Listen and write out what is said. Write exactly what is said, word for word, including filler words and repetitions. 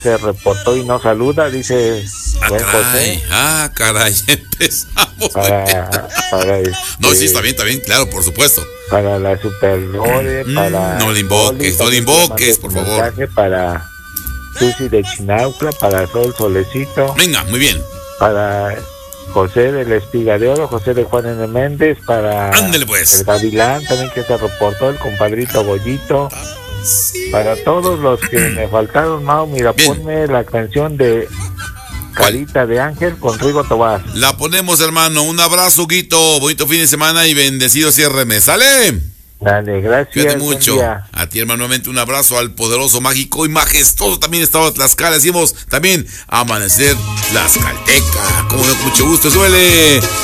se reportó y no saluda, dice Ah, buen caray, José. ah, caray, empezamos. Para, para este, No, sí, está bien, está bien, claro, por supuesto. para la Superdore, Mm, para no le invoques, Poli, no le también invoques, te por mando favor. mensaje para Susi de Chinaucla, para Sol Solecito, Venga, muy bien. para José de la Espiga de Oro, José de Juan N. Méndez, para Ándele, pues. el Gavilán también que se reportó, el compadrito Goyito, para todos los que me faltaron, Mao, mira, Bien. ponme la canción de ¿Cuál? Carita de Ángel con Rigo Tobar. La ponemos, hermano. Un abrazo, Guito. Bonito fin de semana y bendecido cierre mes. ¡Sale! Dale, gracias. Cuídate buen mucho. día. A ti, hermano, nuevamente un abrazo al poderoso, mágico y majestuoso también estado de Tlaxcala. Decimos también Amanecer Tlaxcalteca. Como de mucho gusto, suele.